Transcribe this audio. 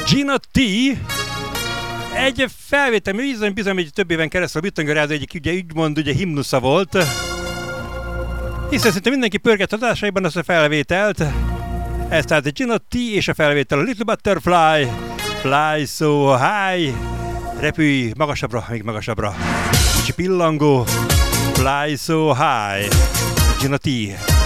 Gina T. Egy felvétel, bizony, hogy több éven keresztül a Bitangő Rádió egyik ugye himnusza volt. Hiszen szinte mindenki pörgett adásaiban azt a felvételt. Ez tehát a Gina T és a felvétel a Little Butterfly. Fly so high. Repülj magasabbra, még magasabbra. Kicsi pillangó. Fly so high. Gina T.